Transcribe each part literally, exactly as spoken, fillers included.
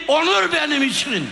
onur benim için.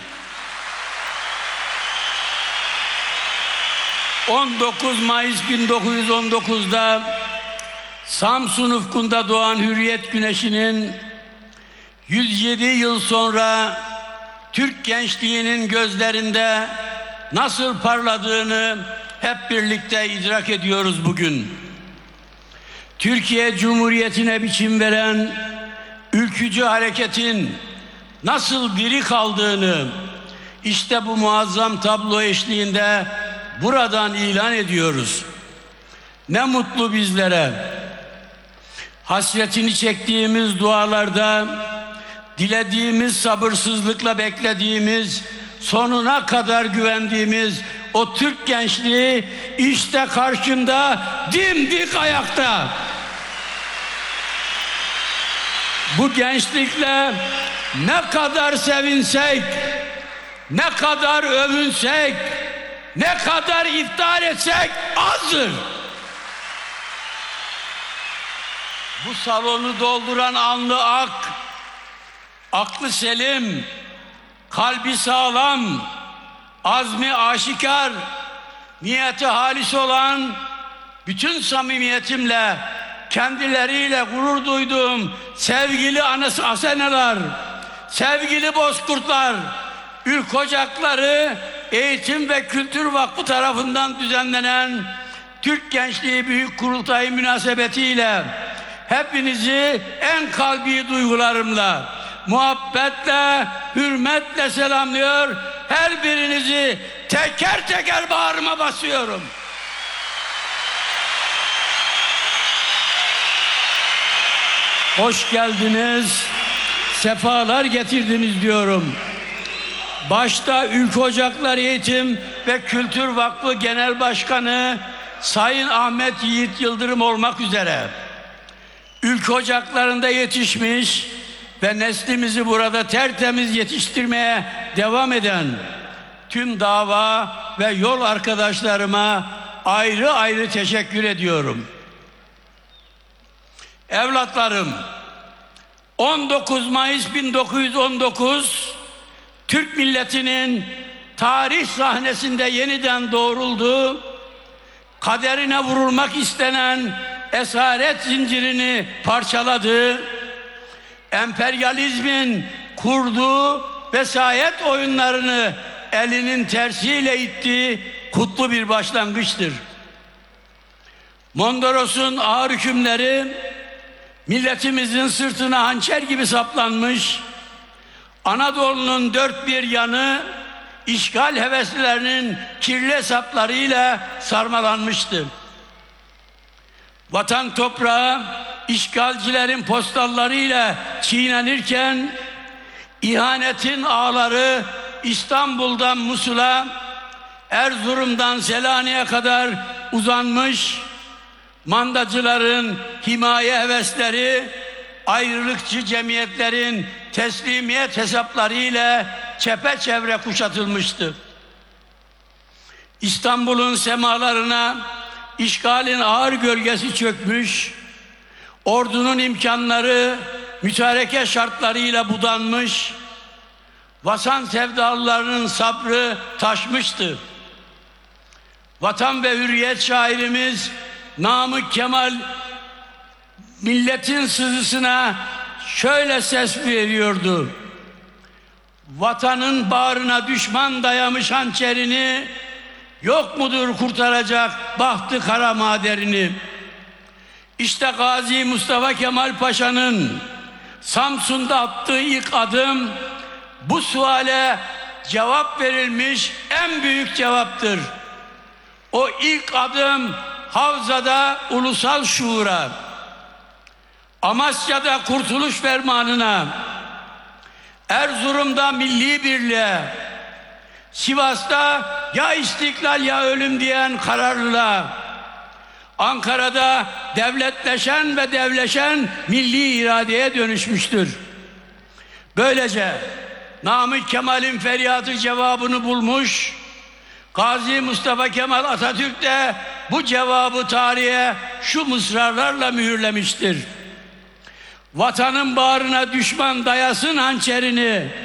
on dokuz Mayıs bin dokuz yüz on dokuz'da Samsun ufkunda doğan Hürriyet Güneşi'nin yüz yedi yıl sonra Türk gençliğinin gözlerinde nasıl parladığını hep birlikte idrak ediyoruz bugün. Türkiye Cumhuriyeti'ne biçim veren ülkücü hareketin nasıl diri kaldığını işte bu muazzam tablo eşliğinde buradan ilan ediyoruz. Ne mutlu bizlere. Hasretini çektiğimiz dualarda, dilediğimiz, sabırsızlıkla beklediğimiz, sonuna kadar güvendiğimiz o Türk gençliği işte karşında dimdik ayakta. Bu gençlikle ne kadar sevinsek, ne kadar övünsek, ne kadar iftihar etsek azdır. Bu salonu dolduran alnı ak, aklı selim, kalbi sağlam, azmi aşikar, niyeti halis olan bütün samimiyetimle kendileriyle gurur duyduğum sevgili anası aseneler, sevgili bozkurtlar, Ülk Ocakları Eğitim ve Kültür Vakfı tarafından düzenlenen Türk Gençliği Büyük Kurultayı münasebetiyle hepinizi en kalbi duygularımla, muhabbetle, hürmetle selamlıyor. Her birinizi teker teker bağrıma basıyorum. Hoş geldiniz, sefalar getirdiniz diyorum. Başta Ülk Ocakları Eğitim ve Kültür Vakfı Genel Başkanı Sayın Ahmet Yiğit Yıldırım olmak üzere Ülk Ocakları'nda yetişmiş ve neslimizi burada tertemiz yetiştirmeye devam eden tüm dava ve yol arkadaşlarıma ayrı ayrı teşekkür ediyorum. Evlatlarım, on dokuz Mayıs bin dokuz yüz on dokuz Türk milletinin tarih sahnesinde yeniden doğruldu, kaderine vurulmak istenen esaret zincirini parçaladı, emperyalizmin kurduğu vesayet oyunlarını elinin tersiyle itti, kutlu bir başlangıçtır. Mondros'un ağır hükümleri milletimizin sırtına hançer gibi saplanmış, Anadolu'nun dört bir yanı işgal heveslilerinin kirli hesaplarıyla sarmalanmıştı. Vatan toprağı işgalcilerin postallarıyla çiğnenirken ihanetin ağları İstanbul'dan Musul'a, Erzurum'dan Selanik'e kadar uzanmış, mandacıların himaye hevesleri, ayrılıkçı cemiyetlerin teslimiyet hesaplarıyla çepeçevre kuşatılmıştı. İstanbul'un semalarına işgalin ağır gölgesi çökmüş, ordunun imkanları mütareke şartlarıyla budanmış, vatan sevdalılarının sabrı taşmıştı. Vatan ve hürriyet şairimiz Namık Kemal milletin sızısına şöyle ses veriyordu: vatanın bağrına düşman dayamış hançerini, yok mudur kurtaracak bahtı kara maderini. İşte Gazi Mustafa Kemal Paşa'nın Samsun'da attığı ilk adım bu suale cevap verilmiş en büyük cevaptır. O ilk adım Havza'da ulusal şuura, Amasya'da kurtuluş fermanına, Erzurum'da milli birliğe, Sivas'ta ya istiklal ya ölüm diyen kararlılığa, Ankara'da devletleşen ve devleşen milli iradeye dönüşmüştür. Böylece Namık Kemal'in feryadı cevabını bulmuş, Gazi Mustafa Kemal Atatürk de bu cevabı tarihe şu mısralarla mühürlemiştir: vatanın bağrına düşman dayasın hançerini,